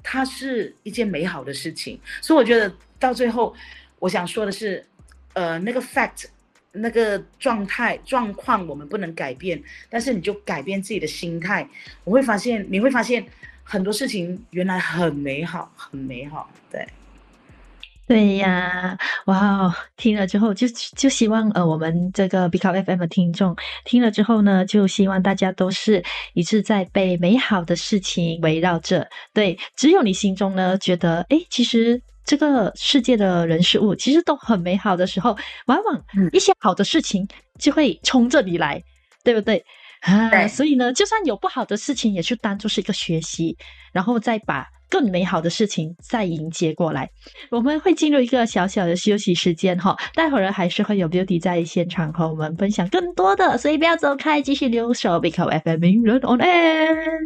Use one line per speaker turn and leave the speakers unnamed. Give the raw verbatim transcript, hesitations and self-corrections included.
它是一件美好的事情。所以我觉得到最后，我想说的是，呃，那个 fact。那个状态状况我们不能改变，但是你就改变自己的心态，我会发现你会发现很多事情原来很美好，很美好。对，
对呀，哇哦，听了之后就就希望呃，我们这个 B 考 F M 的听众听了之后呢，就希望大家都是一直在被美好的事情围绕着。对，只有你心中呢觉得，诶，其实这个世界的人事物其实都很美好的时候，往往
嗯，
一些好的事情就会冲着你来，对不对？啊，
对。
所以呢，就算有不好的事情，也去当做是一个学习，然后再把更美好的事情再迎接过来。我们会进入一个小小的休息时间哈，待会儿还是会有 Beauty 在现场和我们分享更多的，所以不要走开，继续留守 b e c a u F M 名人 on air。